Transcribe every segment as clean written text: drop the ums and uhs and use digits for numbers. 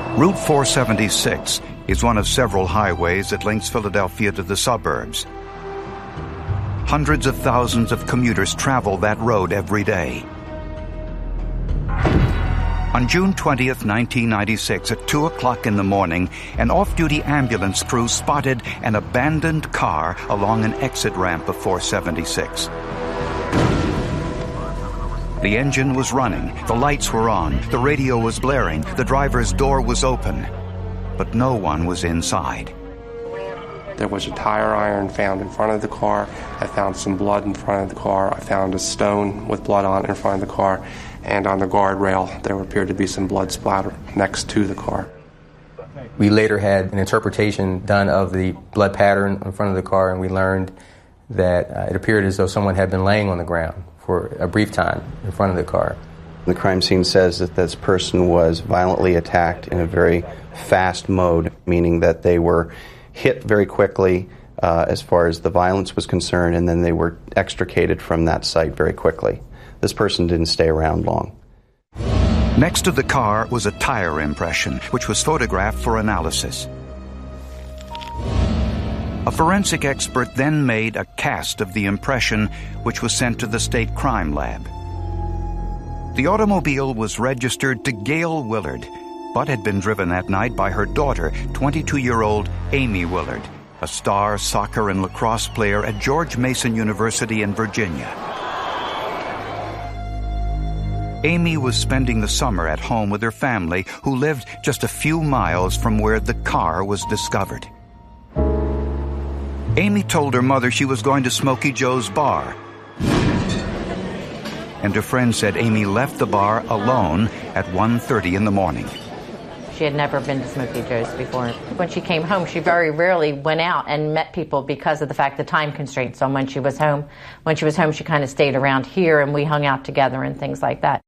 Route 476 is one of several highways that links Philadelphia to the suburbs. Hundreds of thousands of commuters travel that road every day. On June 20th, 1996, at 2 o'clock in the morning, an off-duty ambulance crew spotted an abandoned car along an exit ramp of 476. The engine was running, the lights were on, the radio was blaring, the driver's door was open, but no one was inside. There was a tire iron found in front of the car. I found some blood in front of the car. I found a stone with blood on it in front of the car. And on the guardrail, there appeared to be some blood splatter next to the car. We later had an interpretation done of the blood pattern in front of the car, and we learned that it appeared as though someone had been laying on the ground for a brief time in front of the car. The crime scene says that this person was violently attacked in a very fast mode, meaning that they were hit very quickly as far as the violence was concerned, and then they were extricated from that site very quickly. This person didn't stay around long. Next to the car was a tire impression, which was photographed for analysis. A forensic expert then made a cast of the impression, which was sent to the state crime lab. The automobile was registered to Gail Willard, but had been driven that night by her daughter, 22-year-old Amy Willard, a star soccer and lacrosse player at George Mason University in Virginia. Amy was spending the summer at home with her family, who lived just a few miles from where the car was discovered. Amy told her mother she was going to Smokey Joe's bar. And her friend said Amy left the bar alone at 1:30 in the morning. She had never been to Smokey Joe's before. When she came home, she very rarely went out and met people because of the fact the time constraints on when she was home. When she was home, she kind of stayed around here, and we hung out together and things like that.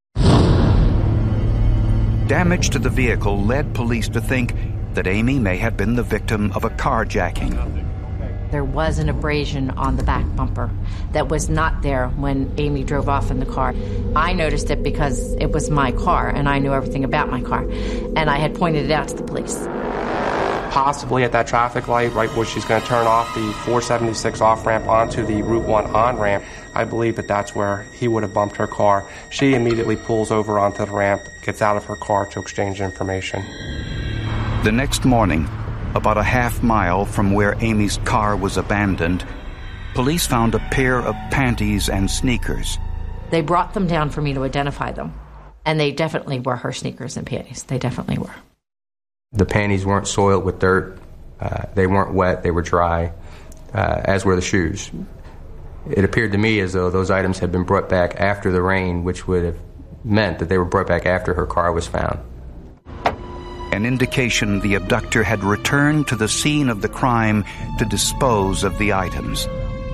Damage to the vehicle led police to think that Amy may have been the victim of a carjacking. There was an abrasion on the back bumper that was not there when Amy drove off in the car. I noticed it because it was my car, and I knew everything about my car, and I had pointed it out to the police. Possibly at that traffic light, right where she's going to turn off the 476 off-ramp onto the Route 1 on-ramp, I believe that that's where he would have bumped her car. She immediately pulls over onto the ramp, gets out of her car to exchange information. The next morning, about a half mile from where Amy's car was abandoned, police found a pair of panties and sneakers. They brought them down for me to identify them, and they definitely were her sneakers and panties. They definitely were. The panties weren't soiled with dirt. They weren't wet. They were dry, as were the shoes. It appeared to me as though those items had been brought back after the rain, which would have meant that they were brought back after her car was found. An indication the abductor had returned to the scene of the crime to dispose of the items.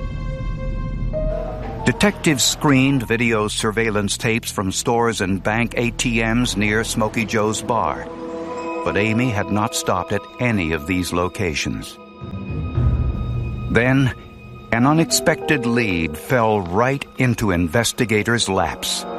Detectives screened video surveillance tapes from stores and bank ATMs near Smokey Joe's bar, but Amy had not stopped at any of these locations. Then, an unexpected lead fell right into investigators' laps.